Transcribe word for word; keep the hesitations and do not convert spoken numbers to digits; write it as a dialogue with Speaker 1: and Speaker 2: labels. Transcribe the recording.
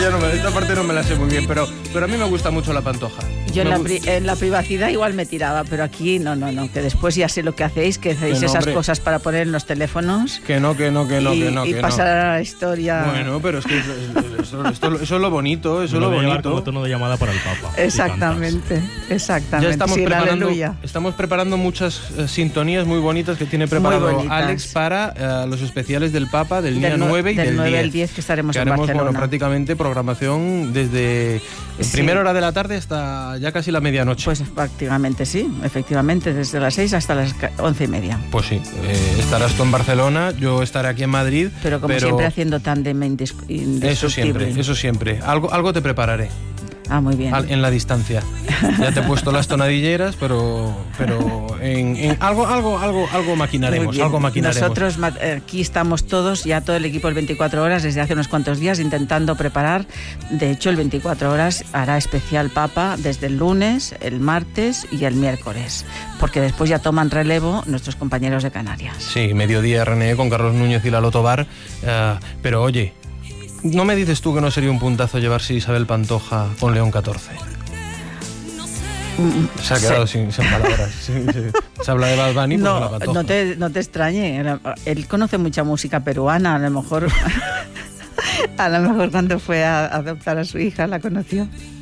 Speaker 1: yo no me, esta parte no me la sé muy bien, pero, pero a mí me gusta mucho la Pantoja.
Speaker 2: Yo en la,
Speaker 1: gu-
Speaker 2: pri en la privacidad igual me tiraba, pero aquí no, no, no, que después ya sé lo que hacéis, que hacéis
Speaker 1: Que no,
Speaker 2: esas
Speaker 1: hombre.
Speaker 2: cosas para poner en los teléfonos
Speaker 1: Que no, que no, que no,
Speaker 2: y,
Speaker 1: que no,
Speaker 2: y
Speaker 1: que
Speaker 2: pasar
Speaker 1: no.
Speaker 2: a la historia.
Speaker 1: Bueno, pero es que eso, eso, esto- eso es lo bonito, eso
Speaker 3: Me
Speaker 1: es
Speaker 3: lo
Speaker 1: lo
Speaker 3: voy a llevar como
Speaker 1: bonito.
Speaker 3: tono de llamada para el Papa. si
Speaker 2: Exactamente, exactamente.
Speaker 1: Ya estamos
Speaker 2: Sí, el
Speaker 1: preparando,
Speaker 2: aleluya.
Speaker 1: estamos preparando muchas eh, sintonías muy bonitas que tiene preparado
Speaker 2: bonitas.
Speaker 1: Alex para eh, los especiales del Papa del día
Speaker 2: Del nue-
Speaker 1: nueve y
Speaker 2: del
Speaker 1: del
Speaker 2: nueve
Speaker 1: diez.
Speaker 2: al diez que estaremos
Speaker 1: que
Speaker 2: en
Speaker 1: haremos,
Speaker 2: Barcelona.
Speaker 1: bueno, prácticamente programación desde
Speaker 2: Sí.
Speaker 1: primera hora de la tarde hasta ya casi la medianoche.
Speaker 2: Pues prácticamente sí, efectivamente, desde las seis hasta las ca- once y media.
Speaker 1: Pues sí, eh, estarás tú en Barcelona, yo estaré aquí en Madrid.
Speaker 2: Pero como siempre haciendo tándem indis-
Speaker 1: Eso
Speaker 2: indestructible.
Speaker 1: siempre, eso siempre. Algo, algo te prepararé
Speaker 2: Ah, muy bien.
Speaker 1: al- en la distancia. Ya te he puesto las tonadilleras, pero, pero en, en algo, algo, algo, algo
Speaker 2: Muy
Speaker 1: maquinaremos,
Speaker 2: bien.
Speaker 1: algo maquinaremos.
Speaker 2: Nosotros ma- eh, aquí estamos todos, ya todo el equipo el veinticuatro horas, desde hace unos cuantos días, intentando preparar. De hecho, el veinticuatro horas hará especial Papa desde el lunes, el martes y el miércoles, porque después ya toman relevo nuestros compañeros de Canarias.
Speaker 1: Sí, mediodía René con Carlos Núñez y Lalo Tobar. eh, pero oye, ¿no me dices tú que no sería un puntazo llevarse Isabel Pantoja con León catorce? Se ha quedado sin, sin palabras. Sí, sí. Se habla de Bad Bunny, pues con la
Speaker 2: No,
Speaker 1: Pantoja.
Speaker 2: no te, no te extrañe, él conoce mucha música peruana, a lo mejor, a lo mejor cuando fue a adoptar a su hija la conoció.